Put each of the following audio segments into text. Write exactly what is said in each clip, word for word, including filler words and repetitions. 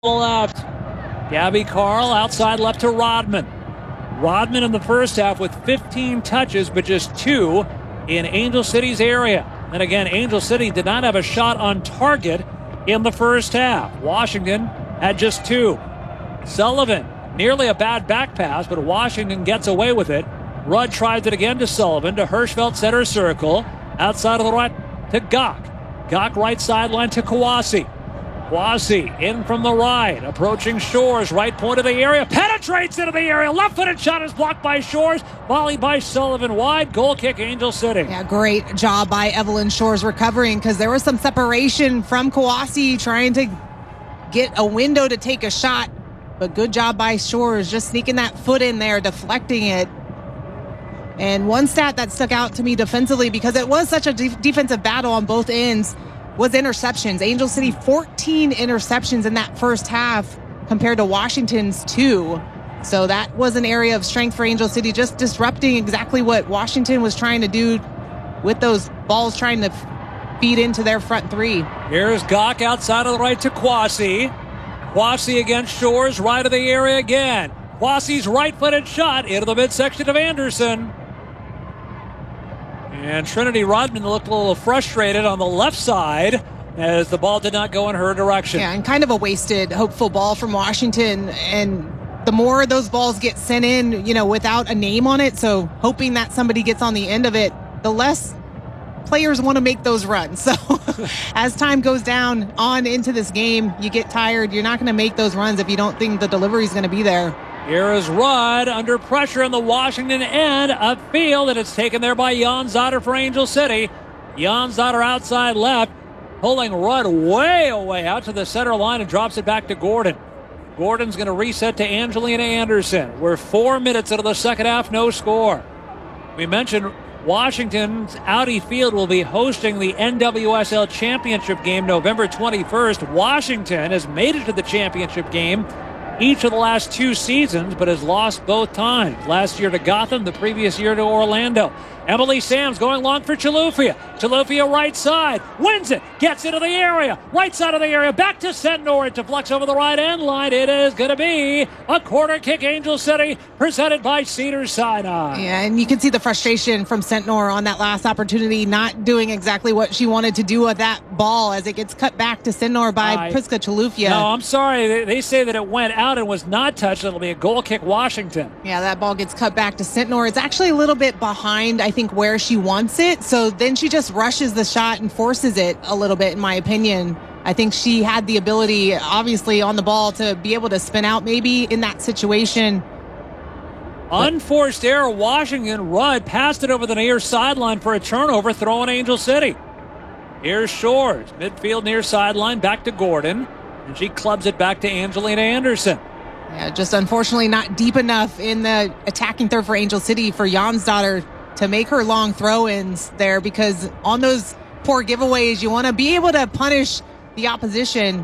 left. Gabby Carl outside left to Rodman. Rodman in the first half with fifteen touches, but just two in Angel City's area. And again, Angel City did not have a shot on target in the first half. Washington had just two. Sullivan, nearly a bad back pass, but Washington gets away with it. Rudd tries it again to Sullivan, to Hirschfeld center circle. Outside of the right to Gok. Gok right sideline to Kawasi. Kawasi in from the right, approaching Shores, right point of the area, penetrates into the area, left-footed shot is blocked by Shores, volley by Sullivan wide, goal kick Angel City. Yeah, great job by Evelyn Shores recovering, because there was some separation from Kawasi trying to get a window to take a shot, but good job by Shores, just sneaking that foot in there, deflecting it. And one stat that stuck out to me defensively, because it was such a de- defensive battle on both ends, was interceptions. Angel City, fourteen interceptions in that first half compared to Washington's two. So that was an area of strength for Angel City, just disrupting exactly what Washington was trying to do with those balls, trying to feed into their front three. Here's Gok outside of the right to Kwasi. Kwasi against Shores, right of the area again. Kwasi's right-footed shot into the midsection of Anderson. And Trinity Rodman looked a little frustrated on the left side as the ball did not go in her direction. Yeah, and kind of a wasted, hopeful ball from Washington. And the more those balls get sent in, you know, without a name on it, so hoping that somebody gets on the end of it, the less players want to make those runs. So as time goes down on into this game, you get tired. You're not going to make those runs if you don't think the delivery is going to be there. Here is Rudd under pressure on the Washington end of field, and it's taken there by Janzadar for Angel City. Janzadar outside left, pulling Rudd way away out to the center line and drops it back to Gordon. Gordon's going to reset to Angelina Anderson. We're four minutes into the second half, no score. We mentioned Washington's Audi Field will be hosting the N W S L Championship game November twenty-first. Washington has made it to the championship game each of the last two seasons, but has lost both times. Last year to Gotham, the previous year to Orlando. Emily Sams going long for Chilufya. Chilufya right side, wins it, gets into the area, right side of the area, back to Sentnor. It deflects over the right end line. It is going to be a corner kick, Angel City, presented by Cedars-Sinai. Yeah, and you can see the frustration from Sentnor on that last opportunity, not doing exactly what she wanted to do with that ball as it gets cut back to Sentnor by I, Priska Chilufya. No, I'm sorry. They, they say that it went out and was not touched. It'll be a goal kick, Washington. Yeah, that ball gets cut back to Sentnor. It's actually a little bit behind, I think, where she wants it. So then she just rushes the shot and forces it a little bit, in my opinion. I think she had the ability, obviously, on the ball to be able to spin out maybe in that situation. Unforced error, Washington. Rudd passed it over the near sideline for a turnover, throwing Angel City. Here's Shores, midfield near sideline, back to Gordon, and she clubs it back to Angelina Anderson. Yeah, just unfortunately not deep enough in the attacking third for Angel City for Janzadar to make her long throw-ins there, because on those poor giveaways, you want to be able to punish the opposition.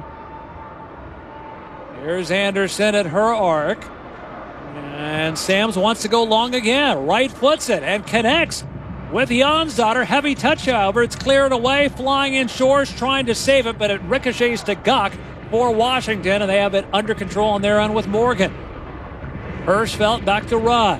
Here's Anderson at her arc. And Sams wants to go long again. Right foots it and connects with Janzadar. Heavy touch, however. It's cleared away. Flying in Shores, trying to save it, but it ricochets to Gok for Washington, and they have it under control on their end with Morgan. Hirschfeld back to Rudd.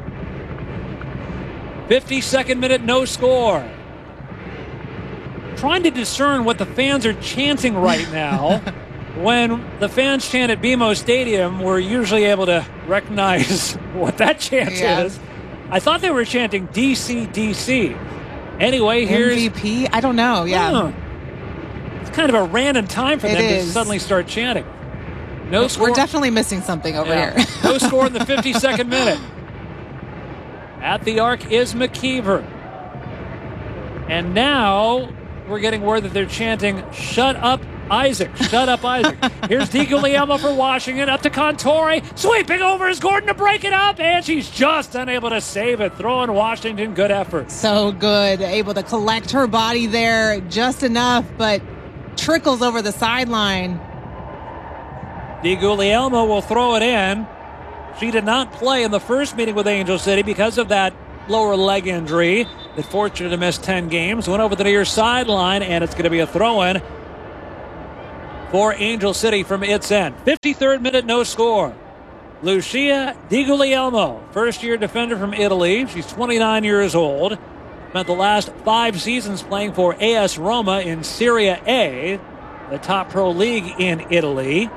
fifty-second minute, no score. Trying to discern what the fans are chanting right now. When the fans chant at B M O Stadium, we're usually able to recognize what that chant yeah. is. I thought they were chanting D C D C. Anyway, here's... M V P? I don't know, yeah. Uh, it's kind of a random time for it them is. to suddenly start chanting. No we're score. We're definitely missing something over yeah. here. No score in the fifty-second minute. At the arc is McKeever. And now we're getting word that they're chanting, "Shut up, Isaac. Shut up, Isaac." Here's DiGuglielmo for Washington. Up to Contori. Sweeping over is Gordon to break it up. And she's just unable to save it. Throwing Washington. Good effort. So good. Able to collect her body there just enough, but trickles over the sideline. DiGuglielmo will throw it in. She did not play in the first meeting with Angel City because of that lower leg injury that forced her to miss ten games. Went over the near sideline, and it's going to be a throw-in for Angel City from its end. fifty-third minute, no score. Lucia Di Guglielmo, first-year defender from Italy. She's twenty-nine years old. Spent the last five seasons playing for A S Roma in Serie A, the top pro league in Italy.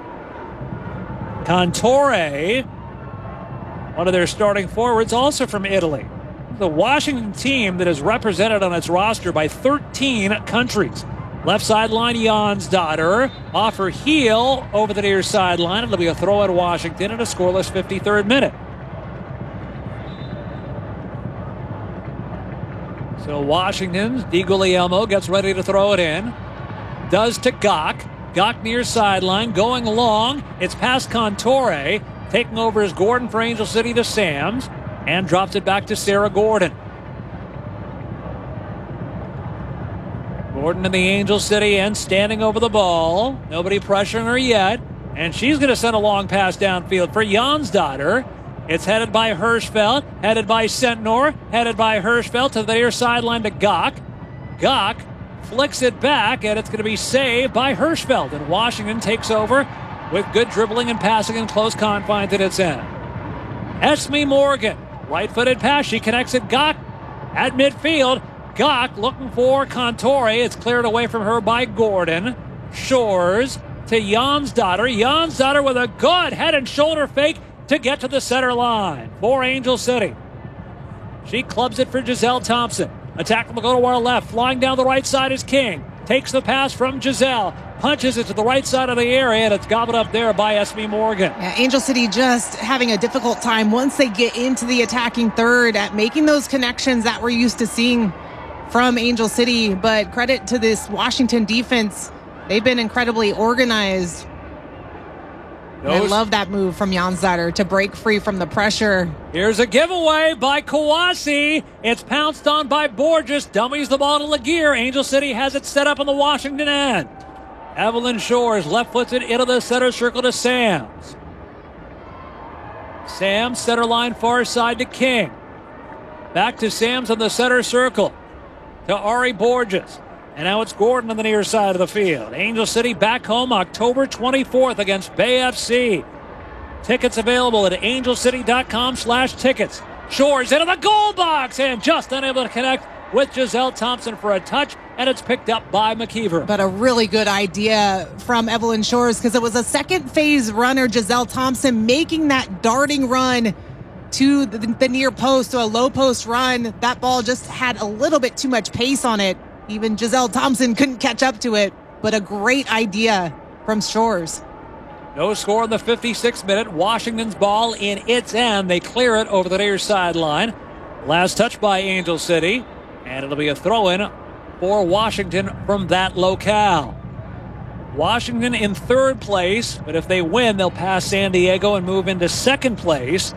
Cantore, one of their starting forwards, also from Italy. The Washington team that is represented on its roster by thirteen countries. Left sideline, Jonsdottir. Off her heel over the near sideline. It'll be a throw at Washington in a scoreless fifty-third minute. So Washington's Di Guglielmo gets ready to throw it in. Does to Gok. Gok near sideline, going long. It's past Cantore. Taking over is Gordon for Angel City to Sams. And drops it back to Sarah Gordon. Gordon in the Angel City end, standing over the ball. Nobody pressuring her yet. And she's going to send a long pass downfield for Jonsdottir. It's headed by Hirschfeld, headed by Sentnor, headed by Hirschfeld to the near sideline to Gok. Gok flicks it back, and it's going to be saved by Hirschfeld. And Washington takes over with good dribbling and passing in close confines at its end. Esme Morgan, right-footed pass. She connects it. Gok at midfield. Gok looking for Cantore. It's cleared away from her by Gordon. Shores to Jonsdottir. Jonsdottir with a good head and shoulder fake to get to the center line for Angel City. She clubs it for Giselle Thompson. Attack will go to our left. Flying down the right side is King. Takes the pass from Giselle. Punches it to the right side of the area, and it's gobbled up there by Esme Morgan. Yeah, Angel City just having a difficult time once they get into the attacking third at making those connections that we're used to seeing from Angel City. But credit to this Washington defense. They've been incredibly organized. I love that move from Jonsdottir to break free from the pressure. Here's a giveaway by Kawasi. It's pounced on by Borges. Dummies the ball to Laguerre. Angel City has it set up on the Washington end. Evelyn Shores left-footed into the center circle to Sams. Sams, center line, far side to King. Back to Sams on the center circle. To Ari Borges. And now it's Gordon on the near side of the field. Angel City back home October twenty-fourth against Bay F C. Tickets available at angelcity.com slash tickets. Shores into the goal box and just unable to connect with Giselle Thompson for a touch, and it's picked up by McKeever. But a really good idea from Evelyn Shores, because it was a second phase runner, Giselle Thompson, making that darting run to the, the near post, to a low post run. That ball just had a little bit too much pace on it. Even Giselle Thompson couldn't catch up to it, but a great idea from Shores. No score in the fifty-sixth minute. Washington's ball in its end. They clear it over the near sideline. Last touch by Angel City, and it'll be a throw-in for Washington from that locale. Washington in third place, but if they win, they'll pass San Diego and move into second place,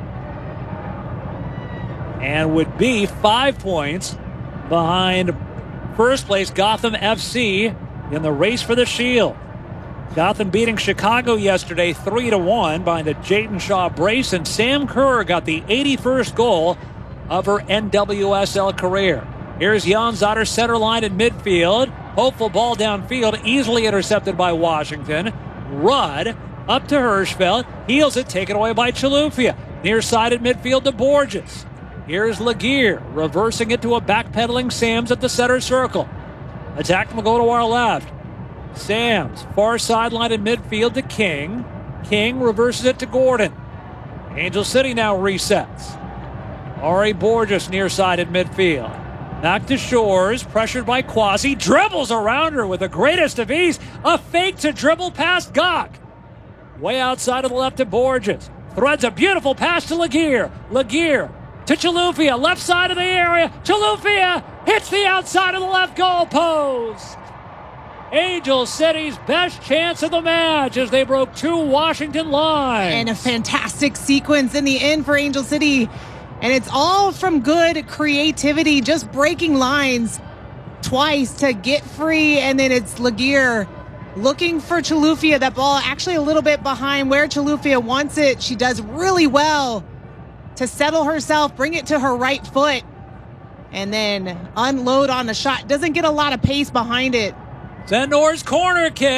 and would be five points behind first place Gotham F C in the race for the Shield. Gotham beating Chicago yesterday three to one behind a Jayden Shaw brace, and Sam Kerr got the eighty-first goal of her N W S L career. Here's Jonsdottir, center line in midfield. Hopeful ball downfield, easily intercepted by Washington. Rudd up to Hirschfeld. Heels it, taken away by Chilufya. Near side at midfield to Borges. Here's Laguerre, reversing it to a backpedaling Sams at the center circle. Attack will go to our left. Sams, far sideline in midfield to King. King reverses it to Gordon. Angel City now resets. Ari Borges near side at midfield. Back to Shores, pressured by Quasi. Dribbles around her with the greatest of ease. A fake to dribble past Gok. Way outside of the left to Borges. Threads a beautiful pass to Laguerre. Laguerre to Chilufya, left side of the area. Chilufya hits the outside of the left goal post. Angel City's best chance of the match as they broke two Washington lines. And a fantastic sequence in the end for Angel City. And it's all from good creativity, just breaking lines twice to get free. And then it's Laguerre looking for Chilufya. That ball actually a little bit behind where Chilufya wants it. She does really well to settle herself, bring it to her right foot, and then unload on the shot. Doesn't get a lot of pace behind it. Sentnor's corner kick.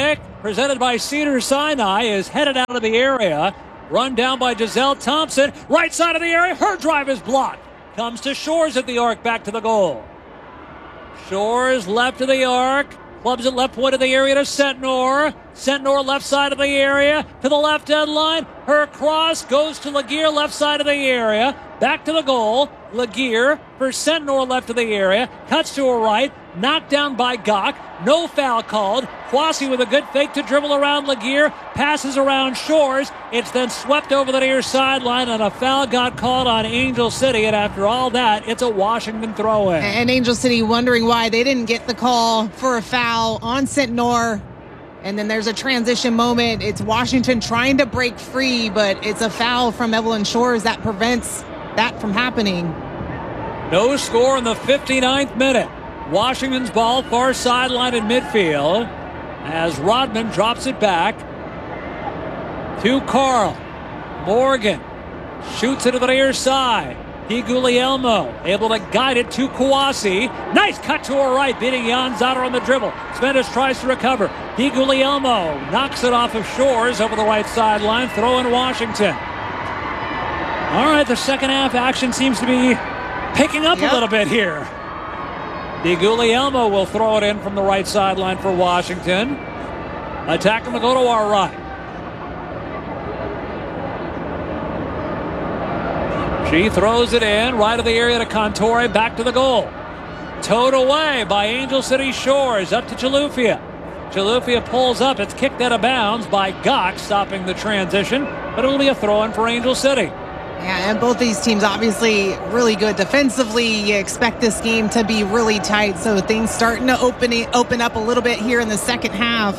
presented by Cedars-Sinai, is headed out of the area. Run down by Giselle Thompson. Right side of the area. Her drive is blocked. Comes to Shores at the arc, back to the goal. Shores left of the arc. Clubs it left point of the area to Sentnor. Sentnor left side of the area to the left end line. Her cross goes to Laguerre left side of the area. Back to the goal. Laguerre for Sentnor left of the area. Cuts to her right. Knocked down by Gok. No foul called. Kwasi with a good fake to dribble around Laguerre. Passes around Shores. It's then swept over the near sideline, and a foul got called on Angel City. And after all that, it's a Washington throw-in. And Angel City wondering why they didn't get the call for a foul on Sentnor. And then there's a transition moment. It's Washington trying to break free, but it's a foul from Evelyn Shores that prevents that from happening. No score in the fifty-ninth minute. Washington's ball far sideline in midfield as Rodman drops it back to Carl. Morgan shoots it to the near side. DiGuglielmo able to guide it to Kwasi. Nice cut to her right, beating Jan Zotter on the dribble. Smendes tries to recover. DiGuglielmo knocks it off of Shores over the right sideline. Throw in Washington. All right, the second half action seems to be picking up yep. a little bit here. DiGuglielmo will throw it in from the right sideline for Washington. Attacking to go to our right. She throws it in, right of the area to Contore, back to the goal. Towed away by Angel City Shores, up to Chilufya. Chilufya pulls up, it's kicked out of bounds by Gok, stopping the transition, but it will be a throw-in for Angel City. Yeah, and both these teams obviously really good defensively. You expect this game to be really tight, so things starting to open it, open up a little bit here in the second half.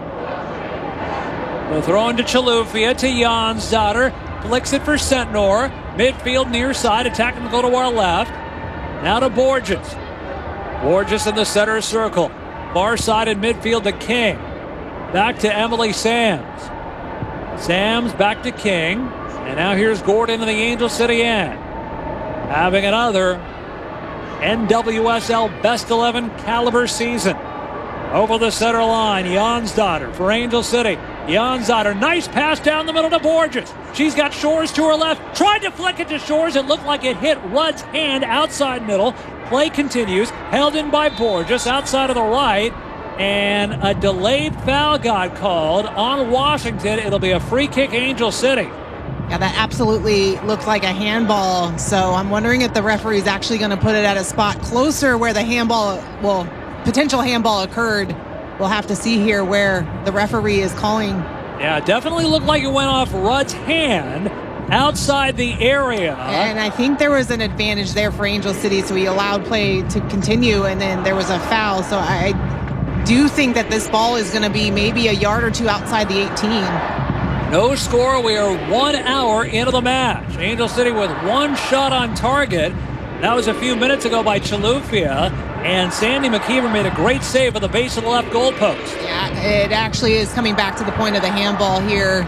The throw into Chilufya to Jan Zotter. Flicks it for Sentnor. Midfield near side, attacking to go to our left. Now to Borges. Borges in the center circle. Far side in midfield to King. Back to Emily Sams. Sams back to King. And now here's Gordon in the Angel City end. Having another N W S L Best eleven caliber season. Over the center line, Jonsdottir for Angel City. Jonsdottir, nice pass down the middle to Borges. She's got Shores to her left. Tried to flick it to Shores. It looked like it hit Rudd's hand outside middle. Play continues. Held in by Borges outside of the right. And a delayed foul got called on Washington. It'll be a free kick, Angel City. Yeah, that absolutely looked like a handball. So I'm wondering if the referee is actually going to put it at a spot closer where the handball, well, potential handball occurred. We'll have to see here where the referee is calling. Yeah, it definitely looked like it went off Rudd's hand outside the area. And I think there was an advantage there for Angel City, so he allowed play to continue, and then there was a foul. So I do think that this ball is going to be maybe a yard or two outside the eighteen. No score. We are one hour into the match. Angel City with one shot on target. That was a few minutes ago by Chilufya, and Sandy McKeever made a great save at the base of the left goalpost. Yeah, it actually is coming back to the point of the handball here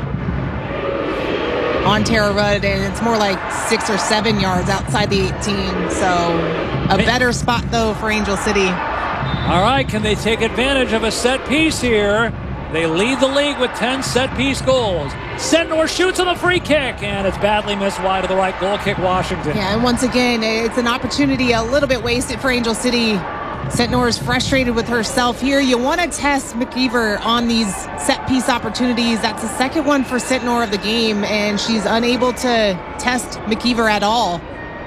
on Tara Rudd, and it's more like six or seven yards outside the eighteen. So a better spot, though, for Angel City. All right, can they take advantage of a set piece here? They lead the league with ten set-piece goals. Sentnor shoots on a free kick, and it's badly missed wide of the right goal kick, Washington. Yeah, and once again, it's an opportunity a little bit wasted for Angel City. Sentnor is frustrated with herself here. You want to test McKeever on these set-piece opportunities. That's the second one for Sentnor of the game, and she's unable to test McKeever at all.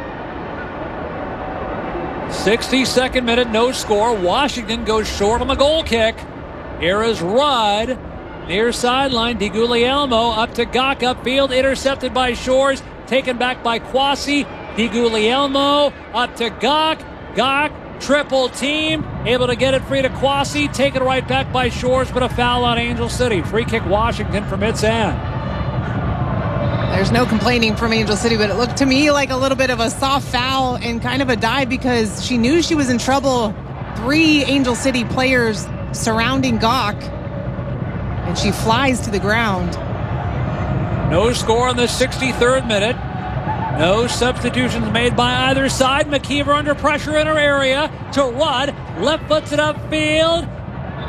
sixty-second minute, no score. Washington goes short on the goal kick. Here is Rudd, near sideline. DiGuglielmo up to Gok, upfield, intercepted by Shores, taken back by Kwasi. DiGuglielmo up to Gok. Gok, triple team, able to get it free to Kwasi, taken right back by Shores, but a foul on Angel City. Free kick Washington from its end. There's no complaining from Angel City, but it looked to me like a little bit of a soft foul and kind of a dive because she knew she was in trouble. Three Angel City players surrounding Gok, and she flies to the ground. No score in the sixty-third minute. No substitutions made by either side. McKeever under pressure in her area to Rudd. Left foots it upfield.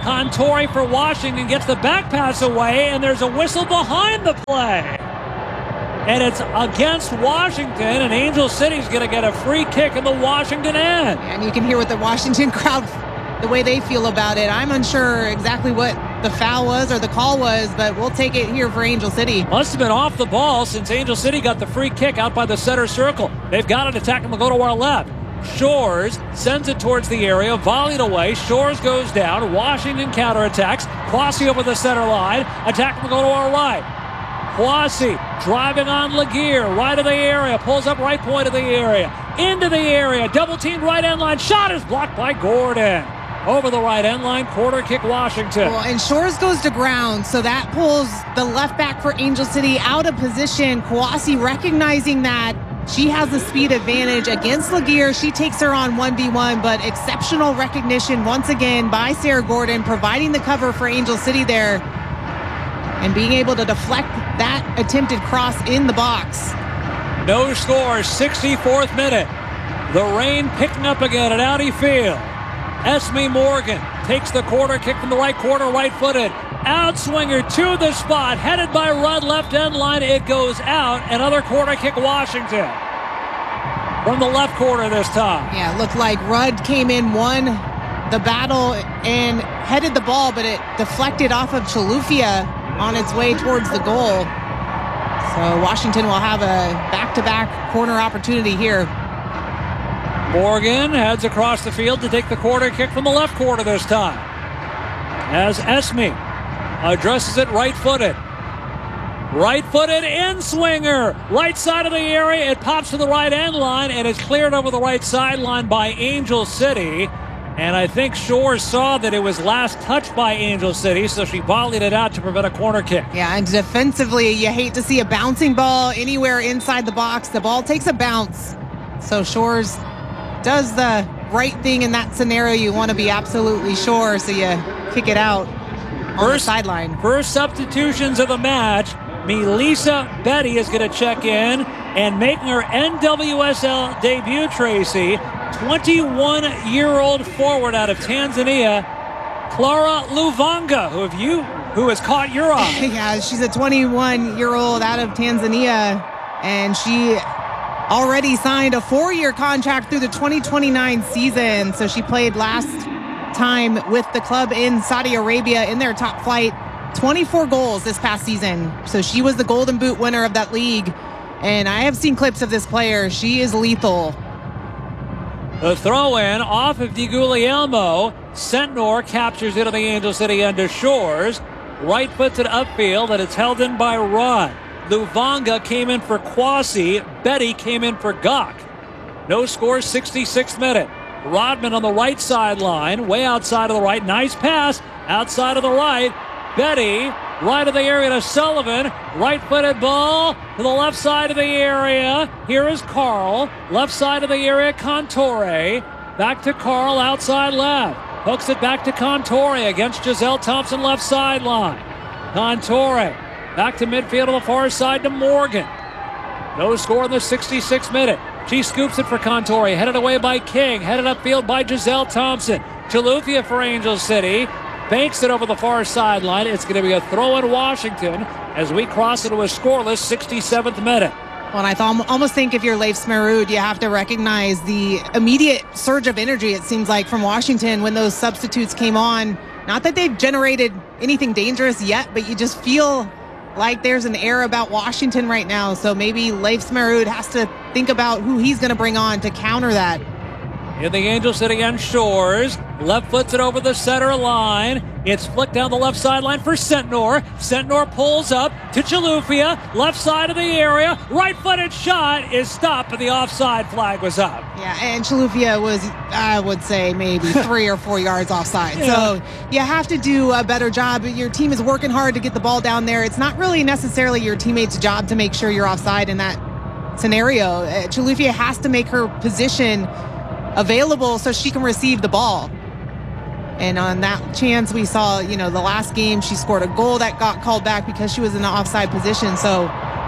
Contori for Washington gets the back pass away, and there's a whistle behind the play. And it's against Washington, and Angel City's going to get a free kick in the Washington end. And you can hear what the Washington crowd, the way they feel about it. I'm unsure exactly what the foul was or the call was, but we'll take it here for Angel City. Must have been off the ball since Angel City got the free kick out by the center circle. They've got it attacking. We'll go to our left. Shores sends it towards the area, volleyed away. Shores goes down. Washington counterattacks. Quasi over the center line. Attacking will go to our right. Quasi driving on Laguerre, right of the area. Pulls up right point of the area. Into the area. Double teamed right end line. Shot is blocked by Gordon. Over the right end line. Corner kick Washington. Well, and Shores goes to ground, so that pulls the left back for Angel City out of position. Quasi recognizing that she has the speed advantage against Laguerre. She takes her on one v one, but exceptional recognition once again by Sarah Gordon, providing the cover for Angel City there and being able to deflect that attempted cross in the box. No score, sixty-fourth minute. The rain picking up again at Audi Field. Esme Morgan takes the corner kick from the right corner, right-footed. Outswinger to the spot, headed by Rudd, left end line. It goes out. Another corner kick, Washington. From the left corner this time. Yeah, it looked like Rudd came in, won the battle, and headed the ball, but it deflected off of Chilufya on its way towards the goal. So Washington will have a back-to-back corner opportunity here. Morgan heads across the field to take the corner kick from the left corner this time. As Esme addresses it right-footed. Right-footed in-swinger. Right side of the area. It pops to the right end line, and it's cleared over the right sideline by Angel City. And I think Shores saw that it was last touched by Angel City, so she volleyed it out to prevent a corner kick. Yeah, and defensively, you hate to see a bouncing ball anywhere inside the box. The ball takes a bounce. So Shores does the right thing in that scenario. You want to be absolutely sure, so you kick it out on First, the sideline. First substitutions of the match. Melissa Betty is going to check in and making her N W S L debut, Tracy. twenty-one-year-old forward out of Tanzania, Clara Luvanga, who have you who has caught your eye. Yeah, she's a twenty-one-year-old out of Tanzania, and she already signed a four-year contract through the twenty twenty-nine season. So she played last time with the club in Saudi Arabia in their top flight. twenty-four goals this past season. So she was the Golden Boot winner of that league. And I have seen clips of this player. She is lethal. The throw-in off of DiGuglielmo. Sentnor captures it on the Angel City end of Shores. Right puts it upfield, and it's held in by Rudd. Luvanga came in for Quasi. Betty came in for Gok. No score, sixty-sixth minute. Rodman on the right sideline, way outside of the right. Nice pass outside of the right. Betty, right of the area to Sullivan. Right-footed ball to the left side of the area. Here is Carl. Left side of the area, Contori. Back to Carl, outside left. Hooks it back to Contori against Giselle Thompson, left sideline. Contori back to midfield on the far side to Morgan. No score in the sixty-sixth minute. She scoops it for Contori. Headed away by King. Headed upfield by Giselle Thompson. Chilufya for Angel City. Banks it over the far sideline. It's going to be a throw in Washington as we cross into a scoreless sixty-seventh minute. Well, I th- almost think if you're Leif Smerud, you have to recognize the immediate surge of energy, it seems like, from Washington when those substitutes came on. Not that they've generated anything dangerous yet, but you just feel like there's an air about Washington right now. So maybe Leif Smerud has to think about who he's going to bring on to counter that. In the Angel City end Shores. Left foots it over the center line. It's flicked down the left sideline for Sentnor. Sentnor pulls up to Chilufya. Left side of the area. Right-footed shot is stopped, but the offside flag was up. Yeah, and Chilufya was, I would say, maybe three or four yards offside. Yeah. So you have to do a better job. Your team is working hard to get the ball down there. It's not really necessarily your teammate's job to make sure you're offside in that scenario. Uh, Chilufya has to make her position available so she can receive the ball. And on that chance, we saw, you know, the last game, she scored a goal that got called back because she was in the offside position. So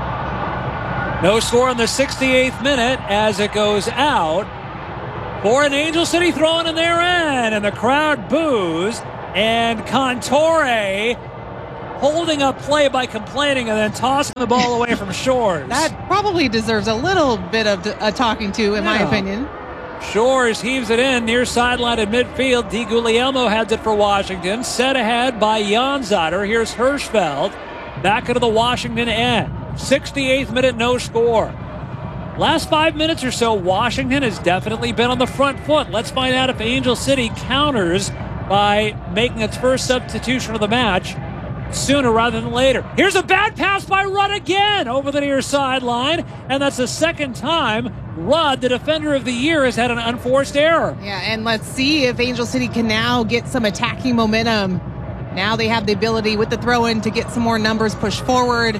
no score in the sixty-eighth minute as it goes out for an Angel City throwing in their end, and the crowd boos And Cantore holding up play by complaining and then tossing the ball away from Shores. That probably deserves a little bit of a talking to, in yeah. my opinion. Shores heaves it in near sideline at midfield. DiGuglielmo has it for Washington. Set ahead by Jansater. Here's Hirschfeld back into the Washington end. sixty-eighth minute, no score. Last five minutes or so, Washington has definitely been on the front foot. Let's find out if Angel City counters by making its first substitution of the match sooner rather than later. Here's a bad pass by Rudd again over the near sideline, and that's the second time Rudd, the defender of the year, has had an unforced error. Yeah, and let's see if Angel City can now get some attacking momentum. Now they have the ability with the throw-in to get some more numbers pushed forward.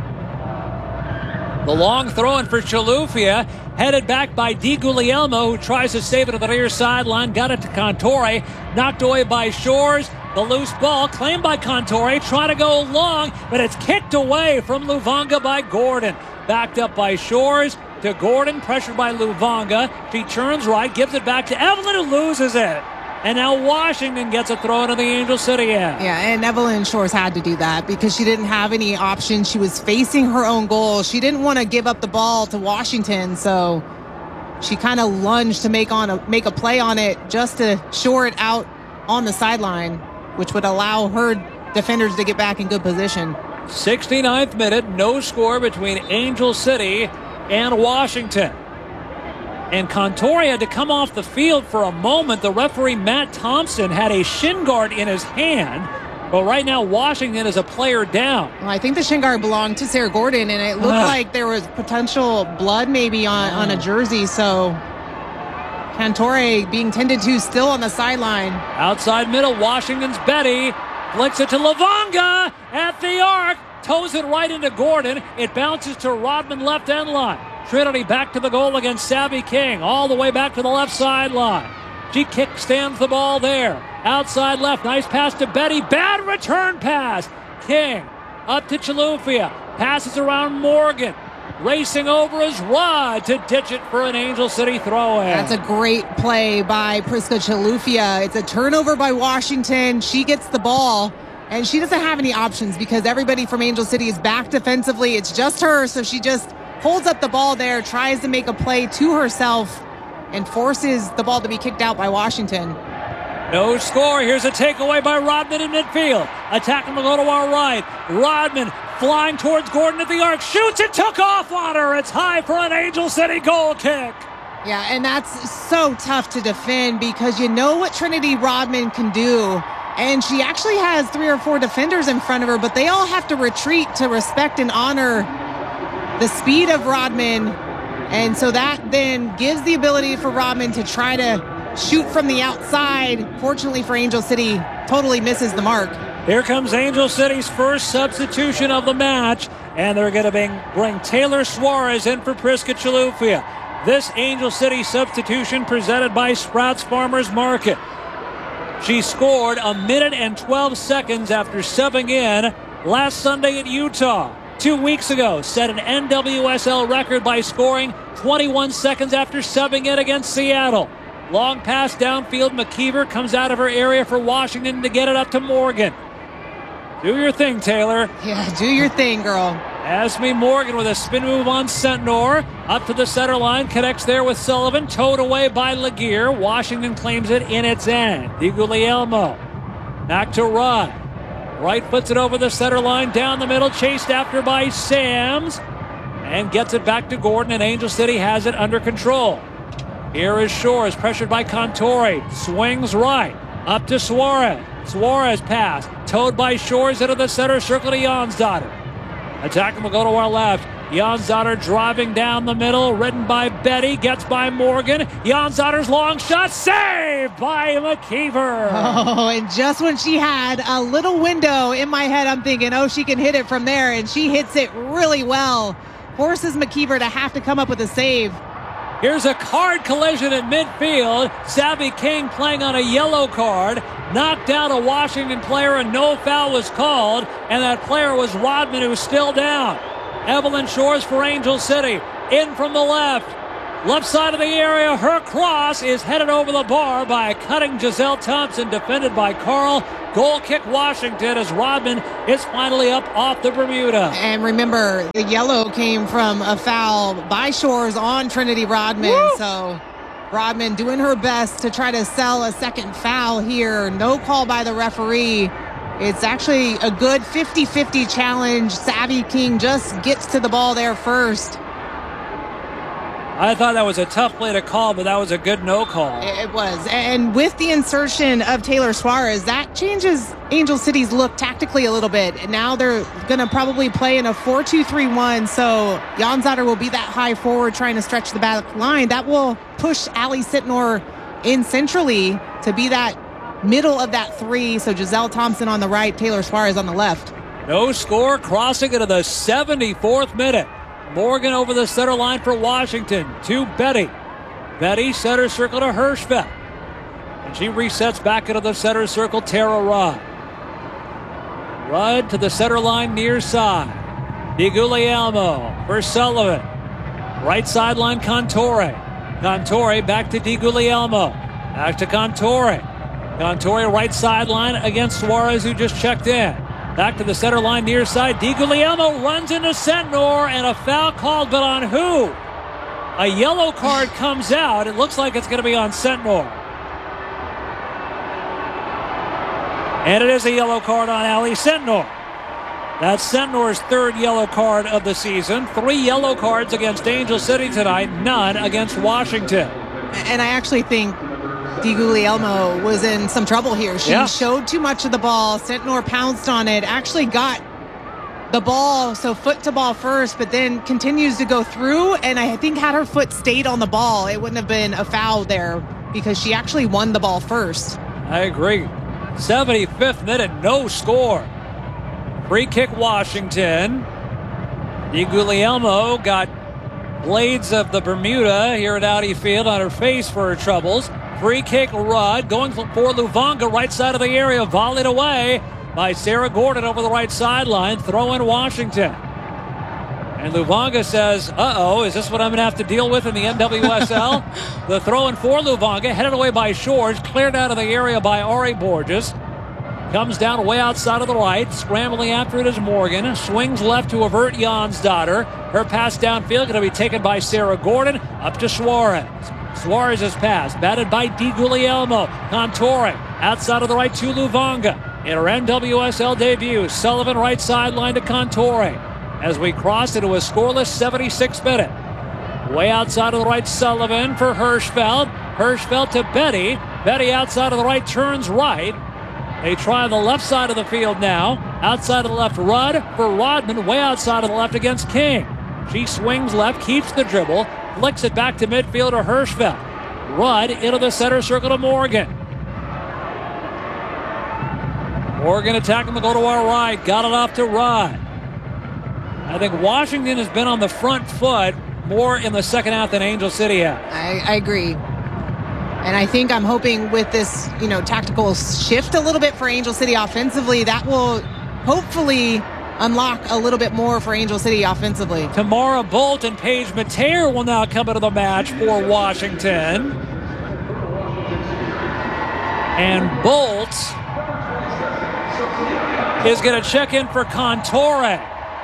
The long throw-in for Chilufya, headed back by DiGuglielmo, who tries to save it to the near sideline. Got it to Cantore, knocked away by Shores. The loose ball claimed by Cantore, trying to go long, but it's kicked away from Luvanga by Gordon. Backed up by Shores to Gordon, pressured by Luvanga. She turns right, gives it back to Evelyn, who loses it. And now Washington gets a throw into the Angel City end. Yeah, and Evelyn Shores had to do that because she didn't have any options. She was facing her own goal. She didn't want to give up the ball to Washington, so she kind of lunged to make on a make a play on it just to shore it out on the sideline, which would allow her defenders to get back in good position. sixty-ninth minute, no score between Angel City and Washington. And Cantore had to come off the field for a moment. The referee, Matt Thompson, had a shin guard in his hand. But right now, Washington is a player down. Well, I think the shin guard belonged to Sarah Gordon, and it looked uh. like there was potential blood maybe on, uh. on a jersey. So Cantore being tended to still on the sideline. Outside middle, Washington's Betty flicks it to Luvanga at the arc. Toes it right into Gordon. It bounces to Rodman left end line. Trinity back to the goal against Savvy King. All the way back to the left sideline. She kick stands the ball there. Outside left. Nice pass to Betty. Bad return pass. King up to Chilufya. Passes around Morgan. Racing over is Rudd to ditch it for an Angel City throw-in. That's a great play by Priska Chilufya. It's a turnover by Washington. She gets the ball, and she doesn't have any options because everybody from Angel City is back defensively. It's just her, so she just holds up the ball there, tries to make a play to herself, and forces the ball to be kicked out by Washington. No score. Here's a takeaway by Rodman in midfield. Attacking will go to our right. Rodman flying towards Gordon at the arc. Shoots it, took off on her. It's high for an Angel City goal kick. Yeah, and that's so tough to defend because you know what Trinity Rodman can do. And she actually has three or four defenders in front of her, but they all have to retreat to respect and honor the speed of Rodman, and so that then gives the ability for Rodman to try to shoot from the outside. Fortunately for Angel City, totally misses the mark. Here comes Angel City's first substitution of the match, and they're going to bring, bring Taylor Suarez in for Priska Chilufya. This Angel City substitution presented by Sprouts Farmers Market. She scored a minute and twelve seconds after subbing in last Sunday at Utah. Two weeks ago, set an N W S L record by scoring twenty-one seconds after subbing in against Seattle. Long pass downfield. McKeever comes out of her area for Washington to get it up to Morgan. Do your thing, Taylor. Yeah, do your thing, girl. Esme Morgan with a spin move on Sentnor. Up to the center line, connects there with Sullivan. Towed away by Laguerre. Washington claims it in its end. DiGuglielmo. Back to Rudd. Right puts it over the center line, down the middle, chased after by Sams, and gets it back to Gordon, and Angel City has it under control. Here is Shores, pressured by Cantore, swings right, up to Suarez. Suarez pass, towed by Shores into the center circle to Jansater. Attacking will go to our left. Jansater driving down the middle, ridden by Betty, gets by Morgan. Jansater's long shot, saved by McKeever. Oh, and just when she had a little window in my head, I'm thinking, oh, she can hit it from there, and she hits it really well. Forces McKeever to have to come up with a save. Here's a card collision at midfield. Savvy King playing on a yellow card. Knocked down a Washington player, and no foul was called, and that player was Rodman, who's still down. Evelyn Shores for Angel City. In from the left. Left side of the area. Her cross is headed over the bar by a cutting Giselle Thompson, defended by Carl Goal kick Washington as Rodman is finally up off the Bermuda. And remember, the yellow came from a foul by Shores on Trinity Rodman. Woo! So Rodman doing her best to try to sell a second foul here. No call by the referee. It's actually a good fifty-fifty challenge. Savvy King just gets to the ball there first. I thought that was a tough play to call, but that was a good no call. It was. And with the insertion of Taylor Suarez, that changes Angel City's look tactically a little bit. And now they're going to probably play in a four two three one. So Jansater will be that high forward trying to stretch the back line. That will push Allie Sitnor in centrally to be that middle of that three. So Giselle Thompson on the right, Taylor Suarez on the left. No score, crossing into the seventy-fourth minute. Morgan over the center line for Washington to Betty. Betty center circle to Hirschfeld. And she resets back into the center circle, Tara Rudd. Rudd to the center line near side. DiGuglielmo for Sullivan. Right sideline, Contore. Contore back to DiGuglielmo. Back to Contore. Contore right sideline against Suarez, who just checked in. Back to the center line near side. DiGuglielmo runs into Sentnor, and a foul called, but on who? A yellow card comes out. It looks like it's going to be on Sentnor. And it is a yellow card on Allie Sentnor. That's Sentnor's third yellow card of the season. Three yellow cards against Angel City tonight, none against Washington. And I actually think DiGuglielmo was in some trouble here. She yeah. showed too much of the ball. Sentnor pounced on it, actually got the ball, so foot to ball first, but then continues to go through, and I think had her foot stayed on the ball, it wouldn't have been a foul there because she actually won the ball first. I agree. seventy-fifth minute, no score. Free kick Washington. DiGuglielmo got blades of the Bermuda here at Audi Field on her face for her troubles. Free kick Rudd going for Luvanga, right side of the area, volleyed away by Sarah Gordon over the right sideline. Throw in Washington. And Luvanga says, uh-oh, is this what I'm going to have to deal with in the N W S L? The throw in for Luvanga, headed away by Shores, cleared out of the area by Ari Borges. Comes down way outside of the right, scrambling after it is Morgan. Swings left to avert Jansater. Her pass downfield going to be taken by Sarah Gordon, up to Suarez. Suarez's pass, batted by DiGuglielmo. Contore, outside of the right to Luvanga. In her N W S L debut, Sullivan right sideline to Contore. As we cross into a scoreless seventy-sixth minute. Way outside of the right, Sullivan for Hirschfeld. Hirschfeld to Betty. Betty outside of the right, turns right. They try the left side of the field now. Outside of the left, Rudd for Rodman. Way outside of the left against King. She swings left, keeps the dribble. Flicks it back to midfield to Hirschfeld. Rudd into the center circle to Morgan. Morgan attacking the go to our right. Got it off to Rudd. I think Washington has been on the front foot more in the second half than Angel City has. I, I agree. And I think I'm hoping with this, you know, tactical shift a little bit for Angel City offensively, that will hopefully unlock a little bit more for Angel City offensively. Tamara Bolt and Paige Mateer will now come into the match for Washington. And Bolt is going to check in for Contore.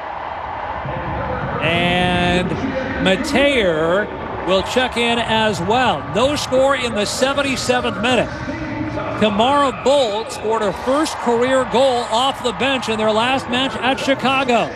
And Mateer will check in as well. No score in the seventy-seventh minute. Tamara Bolt scored her first career goal off the bench in their last match at Chicago.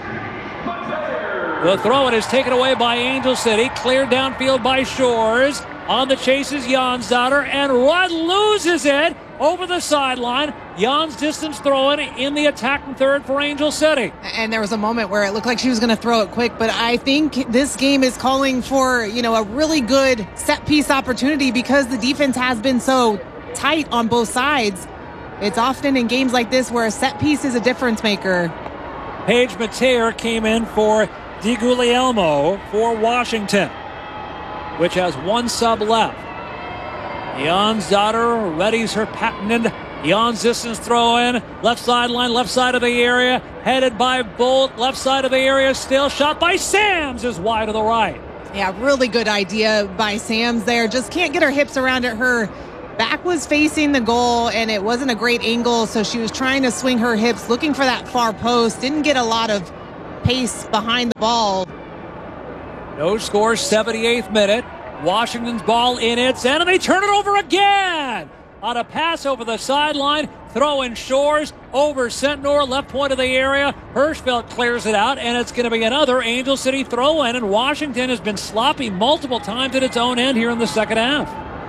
The throw-in is taken away by Angel City. Cleared downfield by Shores. On the chase is Jansater, and Rudd loses it over the sideline. Jan's distance throw-in in the attacking third for Angel City. And there was a moment where it looked like she was going to throw it quick, but I think this game is calling for, you know, a really good set-piece opportunity because the defense has been so tight on both sides. It's often in games like this where a set-piece is a difference maker. Paige Mateer came in for DiGuglielmo for Washington, which has one sub left. Jansater readies her patented Jan's distance throw in. Left sideline, left side of the area. Headed by Bolt. Left side of the area still. Shot by Sams is wide to the right. Yeah, really good idea by Sams there. Just can't get her hips around it. Her back was facing the goal, and it wasn't a great angle, so she was trying to swing her hips, looking for that far post. Didn't get a lot of pace behind the ball. No score, seventy-eighth minute. Washington's ball in its end, and they turn it over again. On a pass over the sideline, throwing Shores over Sentnor, left point of the area. Hirschfeld clears it out, and it's going to be another Angel City throw-in, and Washington has been sloppy multiple times at its own end here in the second half.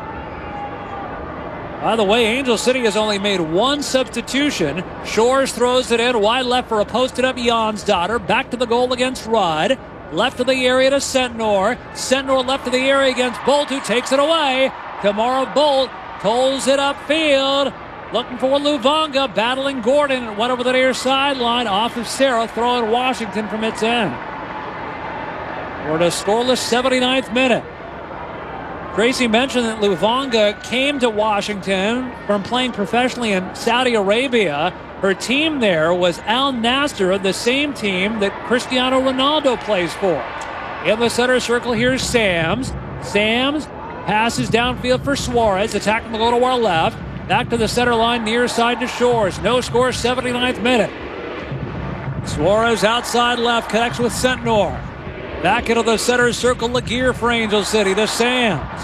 By the way, Angel City has only made one substitution. Shores throws it in, wide left for a posted-up Jonsdottir. Back to the goal against Rudd. Left of the area to Sentnor. Sentnor left of the area against Bolt, who takes it away. Kamara Bolt pulls it upfield. Looking for Luvanga, battling Gordon. It went over the near sideline, off of Sarah, throwing Washington from its end. We're at a scoreless seventy-ninth minute. Tracy mentioned that Luvanga came to Washington from playing professionally in Saudi Arabia. Her team there was Al Nassr, the same team that Cristiano Ronaldo plays for. In the center circle, here's Sams. Sams passes downfield for Suarez, attacking the goal to our left. Back to the center line, near side to Shores. No score, seventy-ninth minute. Suarez outside left, connects with Sentnor. Back into the center circle, Laguerre for Angel City to Sams.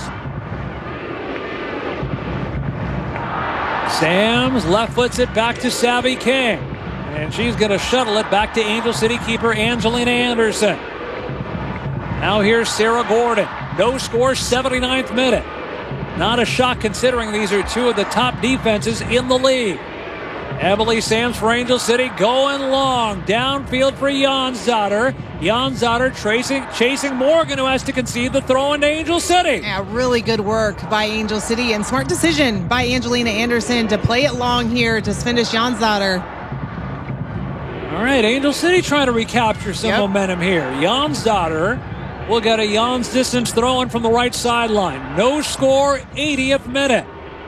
Sams left foots it back to Savvy King. And she's going to shuttle it back to Angel City keeper Angelina Anderson. Now here's Sarah Gordon. No score, seventy-ninth minute. Not a shock considering these are two of the top defenses in the league. Emily Sams for Angel City going long. Downfield for Jonsdottir. Jonsdottir tracing, chasing Morgan, who has to concede the throw into Angel City. Yeah, really good work by Angel City and smart decision by Angelina Anderson to play it long here to finish Jonsdottir. All right, Angel City trying to recapture some Yep. momentum here. Jonsdottir will get a Jans distance throw in from the right sideline. No score, eightieth minute.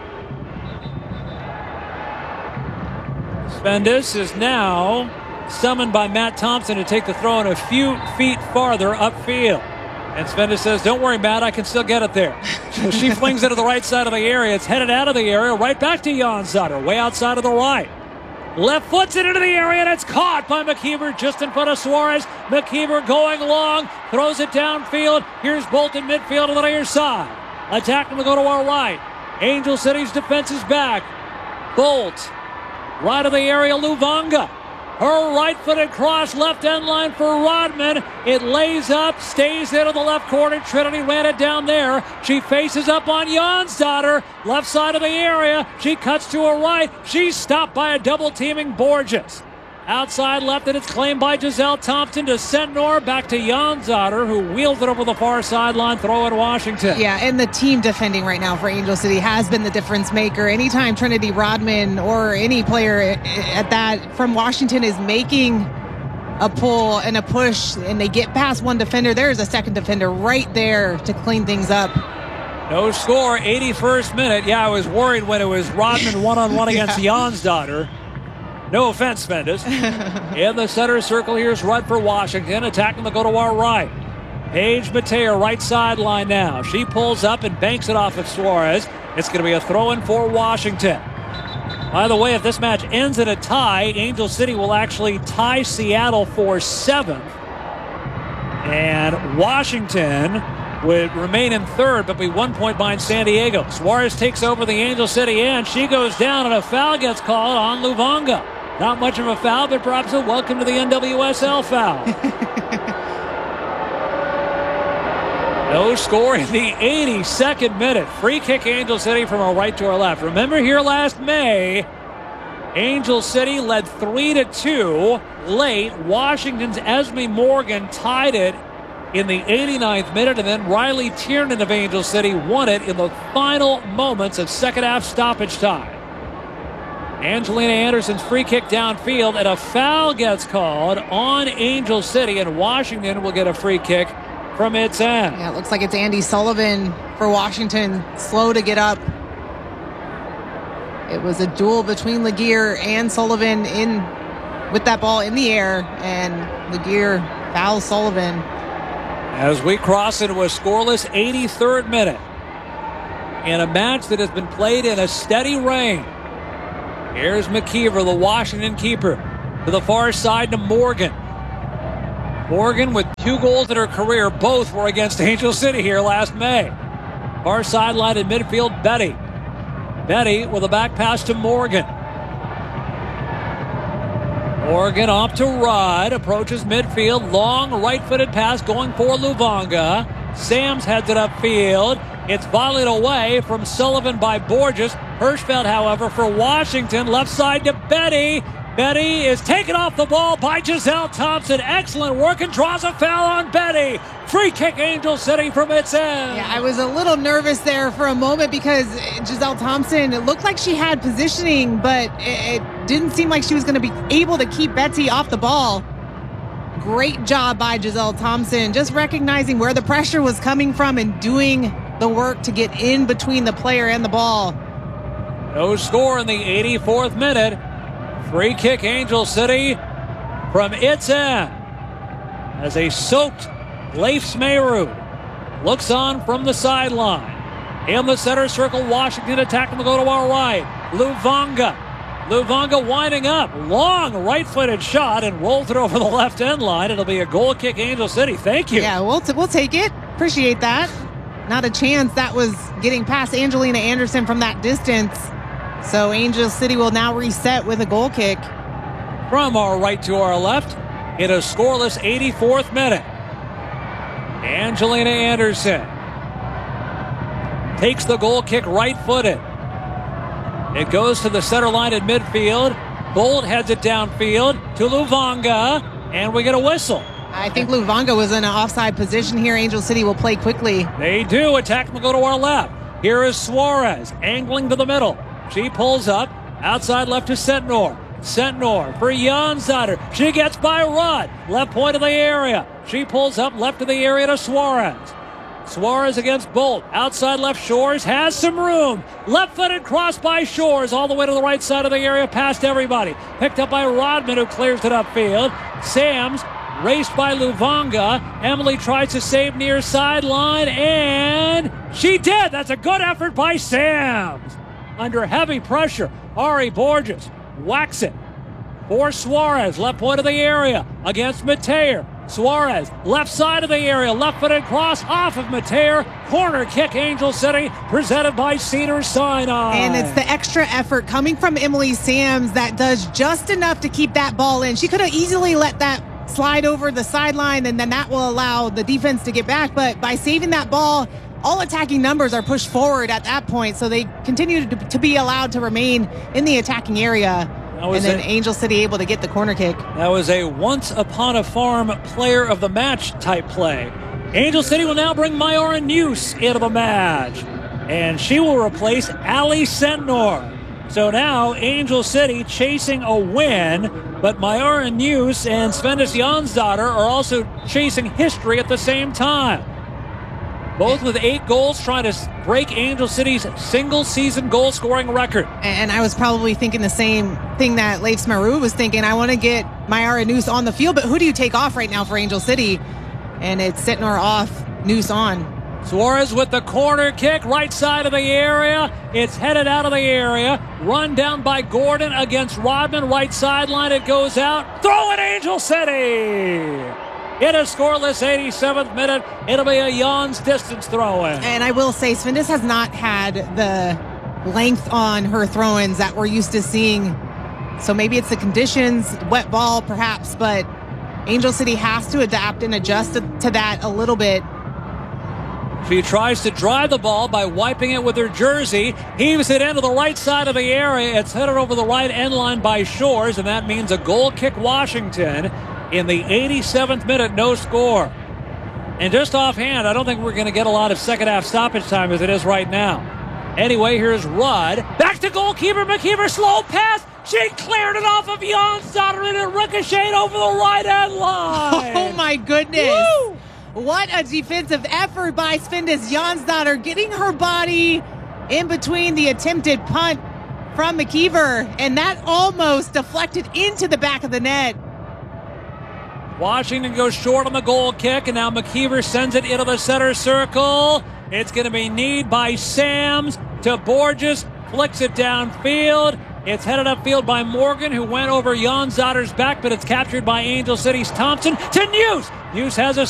Spendis is now summoned by Matt Thompson to take the throw in a few feet farther upfield. And Spendis says, don't worry, Matt, I can still get it there. So she flings it to the right side of the area. It's headed out of the area, right back to Jonsdottir, way outside of the right. Left foots it into the area, and it's caught by McKeever just in front of Suarez. McKeever going long, throws it downfield. Here's Bolton midfield on the near side. Attacking to go to our right. Angel City's defense is back. Bolt, right of the area, Luvanga. Her right-footed cross, left end line for Rodman. It lays up, stays into the left corner. Trinity ran it down there. She faces up on Jonsdottir. Left side of the area. She cuts to her right. She's stopped by a double-teaming Borges. Outside left, and it's claimed by Giselle Thompson to Sentnor. Back to Jonsdottir, who wheels it over the far sideline, throw in Washington. Yeah, and the team defending right now for Angel City has been the difference maker. Anytime Trinity Rodman or any player at that from Washington is making a pull and a push and they get past one defender, there is a second defender right there to clean things up. No score, eighty-first minute. Yeah, I was worried when it was Rodman one-on-one against Yeah. Jonsdottir. No offense, Spendis. In the center circle, here's Rudd for Washington, attacking the go to our right. Paige Mateo, right sideline now. She pulls up and banks it off of Suarez. It's going to be a throw-in for Washington. By the way, if this match ends in a tie, Angel City will actually tie Seattle for seventh. And Washington would remain in third, but be one point behind San Diego. Suarez takes over the Angel City end. She goes down, and a foul gets called on Luvanga. Not much of a foul, but perhaps a welcome to the N W S L foul. No score in the eighty-second minute. Free kick Angel City from our right to our left. Remember here last May, Angel City led three to two late. Washington's Esme Morgan tied it in the eighty-ninth minute, and then Riley Tiernan of Angel City won it in the final moments of second half stoppage time. Angelina Anderson's free kick downfield, and a foul gets called on Angel City, and Washington will get a free kick from its end. Yeah, it looks like it's Andy Sullivan for Washington, slow to get up. It was a duel between Laguerre and Sullivan in with that ball in the air, and Laguerre fouls Sullivan. As we cross into a scoreless eighty-third minute. in a match that has been played in a steady rain. Here's McKeever, the Washington keeper, to the far side to Morgan. Morgan with two goals in her career. Both were against Angel City here last May. Far sideline in midfield, Betty. Betty with a back pass to Morgan. Morgan off to Rudd. Approaches midfield. Long right-footed pass going for Luvanga. Sams heads it upfield. It's volleyed away from Sullivan by Borges. Hirschfeld, however, for Washington. Left side to Betty. Betty is taken off the ball by Giselle Thompson. Excellent work and draws a foul on Betty. Free kick Angel City from its end. Yeah, I was a little nervous there for a moment because Giselle Thompson, it looked like she had positioning, but it, it didn't seem like she was going to be able to keep Betsy off the ball. Great job by Giselle Thompson, just recognizing where the pressure was coming from and doing the work to get in between the player and the ball. No score in the eighty-fourth minute. Free kick Angel City from its end as a soaked Leif Smeyrud looks on from the sideline. In the center circle, Washington attacking the go to our right. Luvanga. Luvanga winding up. Long right-footed shot and rolls it over the left end line. It'll be a goal kick Angel City. Thank you. Yeah, we'll, t- we'll take it. Appreciate that. Not a chance that was getting past Angelina Anderson from that distance. So Angel City will now reset with a goal kick. From our right to our left in a scoreless eighty-fourth minute. Angelina Anderson takes the goal kick right-footed. It goes to the center line at midfield. Bolt heads it downfield to Luvanga, and we get a whistle. I think Luvanga was in an offside position here. Angel City will play quickly. They do. Attack will go to our left. Here is Suarez angling to the middle. She pulls up. Outside left to Sentnor. Sentnor for Jansader. She gets by Rudd. Left point of the area. She pulls up left of the area to Suarez. Suarez against Bolt. Outside left, Shores has some room. Left-footed cross by Shores all the way to the right side of the area past everybody. Picked up by Rodman, who clears it upfield. Sams raced by Luvanga. Emily tries to save near sideline, and she did. That's a good effort by Sams. Under heavy pressure, Ari Borges whacks it for Suarez. Left point of the area against Mateer. Suarez, left side of the area, left-footed cross off of Mateer. Corner kick, Angel City, presented by Cedars-Sinai. And it's the extra effort coming from Emily Sams that does just enough to keep that ball in. She could have easily let that slide over the sideline, and then that will allow the defense to get back. But by saving that ball, all attacking numbers are pushed forward at that point, so they continue to, to be allowed to remain in the attacking area. And then a, Angel City able to get the corner kick. That was a once-upon-a-farm player of the match type play. Angel City will now bring Mayara Neuse into the match, and she will replace Ali Sentnor. So now Angel City chasing a win, but Mayara Neuse and Svendis Jansdottir are also chasing history at the same time. Both with eight goals, trying to break Angel City's single-season goal-scoring record. And I was probably thinking the same thing that Leif Smeyrud was thinking. I want to get Mayara Neuse on the field, but who do you take off right now for Angel City? And it's Sentnor off, Neuse on. Suarez with the corner kick, right side of the area. It's headed out of the area. Run down by Gordon against Rodman. Right sideline, it goes out. Throw it, Angel City! In a scoreless eighty-seventh minute, it'll be a Jan's distance throw-in. And I will say, Svendis has not had the length on her throw-ins that we're used to seeing. So maybe it's the conditions, wet ball perhaps, but Angel City has to adapt and adjust to, to that a little bit. She tries to drive the ball by wiping it with her jersey. Heaves it into the right side of the area. It's headed over the right end line by Shores, and that means a goal kick Washington. In the eighty-seventh minute, no score. And just offhand, I don't think we're going to get a lot of second half stoppage time as it is right now. Anyway, here's Rudd. Back to goalkeeper McKeever. Slow pass. She cleared it off of Jansdottir and it ricocheted over the right end line. Oh, my goodness. Woo! What a defensive effort by Svendis Jansdottir, getting her body in between the attempted punt from McKeever. And that almost deflected into the back of the net. Washington goes short on the goal kick, and now McKeever sends it into the center circle. It's going to be kneed by Sams to Borges. Flicks it downfield. It's headed upfield by Morgan, who went over Jan Zotter's back, but it's captured by Angel City's Thompson to Neuse. Neuse has a